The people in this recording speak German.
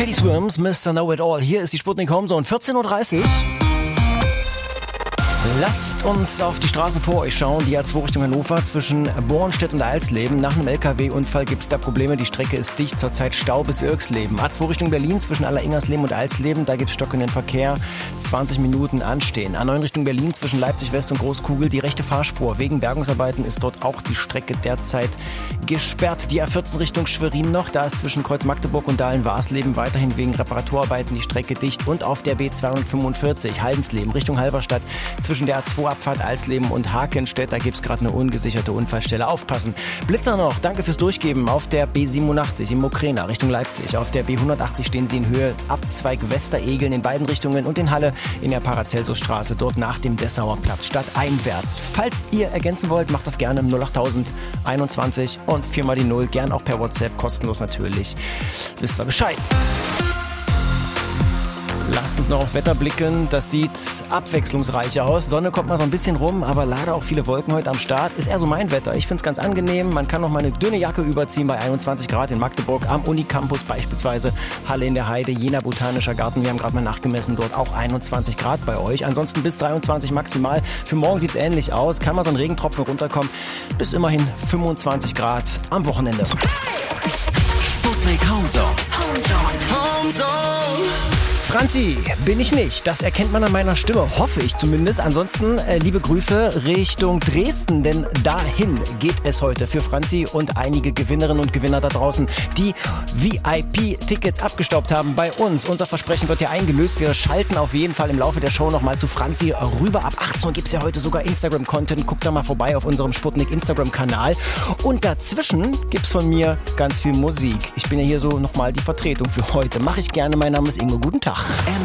Teddy Swims, Mr. Know It All. Hier ist die Sputnik Homezone, 14.30 Uhr. Lasst uns auf die Straßen vor euch schauen. Die A2 Richtung Hannover zwischen Bornstedt und Alsleben. Nach einem LKW-Unfall gibt es da Probleme. Die Strecke ist dicht. Zurzeit Stau bis Irksleben. A2 Richtung Berlin zwischen Alleringersleben und Alsleben. Da gibt es stockenden Verkehr. 20 Minuten anstehen. A9 Richtung Berlin zwischen Leipzig West und Großkugel. Die rechte Fahrspur. Wegen Bergungsarbeiten ist dort auch die Strecke derzeit gesperrt. Die A14 Richtung Schwerin noch. Da ist zwischen Kreuz Magdeburg und Dahlen-Warsleben weiterhin wegen Reparaturarbeiten die Strecke dicht. Und auf der B245 Haldensleben Richtung Halberstadt zwischen der A2-Abfahrt Alsleben und Hakenstedt, da gibt es gerade eine ungesicherte Unfallstelle. Aufpassen. Blitzer noch, danke fürs Durchgeben. Auf der B87 in Mokrena Richtung Leipzig. Auf der B180 stehen Sie in Höhe Abzweig Westeregeln in beiden Richtungen und in Halle in der Paracelsusstraße, dort nach dem Dessauer Platz stadteinwärts. Falls ihr ergänzen wollt, macht das gerne im 08000 21 und 4 mal die 0, gern auch per WhatsApp, kostenlos natürlich. Wisst ihr Bescheid. Lasst uns noch aufs Wetter blicken. Das sieht abwechslungsreich aus. Sonne kommt mal so ein bisschen rum, aber leider auch viele Wolken heute am Start. Ist eher so mein Wetter. Ich finde es ganz angenehm. Man kann noch mal eine dünne Jacke überziehen bei 21 Grad in Magdeburg, am Unicampus beispielsweise, Halle in der Heide, Jena Botanischer Garten. Wir haben gerade mal nachgemessen, dort auch 21 Grad bei euch. Ansonsten bis 23 maximal. Für morgen sieht es ähnlich aus. Kann mal so ein Regentropfen runterkommen. Bis immerhin 25 Grad am Wochenende. Sputnik Homezone. Franzi, bin ich nicht. Das erkennt man an meiner Stimme, hoffe ich zumindest. Ansonsten liebe Grüße Richtung Dresden, denn dahin geht es heute für Franzi und einige Gewinnerinnen und Gewinner da draußen, die VIP-Tickets abgestaubt haben bei uns. Unser Versprechen wird ja eingelöst. Wir schalten auf jeden Fall im Laufe der Show nochmal zu Franzi rüber. Ab 18 Uhr gibt es ja heute sogar Instagram-Content. Guckt da mal vorbei auf unserem Sputnik Instagram-Kanal. Und dazwischen gibt es von mir ganz viel Musik. Ich bin ja hier so nochmal die Vertretung für heute. Mache ich gerne. Mein Name ist Ingo. Guten Tag.